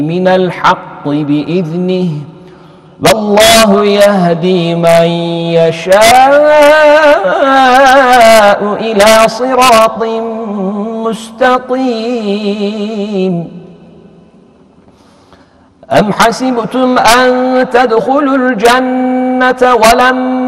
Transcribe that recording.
من الحق بإذنه والله يهدي من يشاء إلى صراط مستقيم. أم حسبتم أن تدخلوا الجنة ولما